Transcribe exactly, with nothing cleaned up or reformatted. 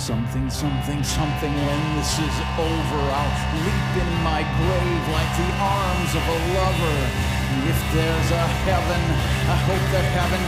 Something, something, something, when this is over, I'll leap in my grave like the arms of a lover. If there's a heaven, I hope that heaven